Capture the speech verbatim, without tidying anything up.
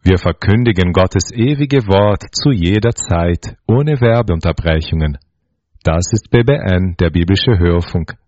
Wir verkündigen Gottes ewige Wort zu jeder Zeit, ohne Werbeunterbrechungen. Das ist B B N, der biblische Hörfunk.